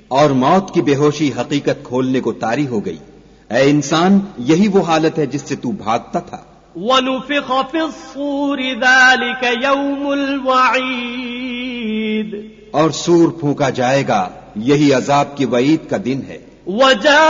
और मौत की बेहोशी हकीकत खोलने को तारी हो गई। ऐ इंसान, यही वो हालत है जिससे तू भागता था। वनुफ़िख़ फ़िस्सूर ज़ालिक यौमुल वईद, और सूर फूंका जाएगा, यही अजाब की वईद का दिन है।